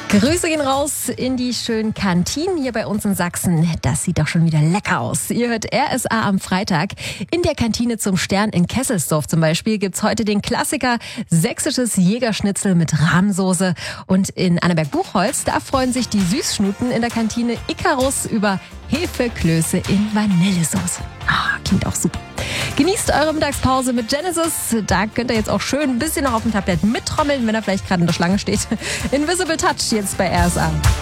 Grüße gehen raus in die schönen Kantinen hier bei uns in Sachsen. Das sieht doch schon wieder lecker aus. Ihr hört RSA am Freitag. In der Kantine zum Stern in Kesselsdorf zum Beispiel gibt's heute den Klassiker sächsisches Jägerschnitzel mit Rahmsoße. Und in Annaberg-Buchholz, da freuen sich die Süßschnuten in der Kantine Icarus über Hefeklöße in Vanillesoße. Klingt auch super. Genießt eure Mittagspause mit Genesis. Da könnt ihr jetzt auch schön ein bisschen noch auf dem Tablett mittrommeln, wenn er vielleicht gerade in der Schlange steht. Invisible Touch jetzt bei RSA.